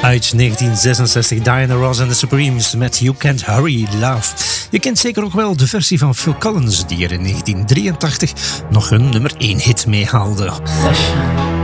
Uit 1966, Diana Ross and the Supremes met You Can't Hurry Love. Je kent zeker ook wel de versie van Phil Collins, die er in 1983 nog een nummer 1 hit mee haalde.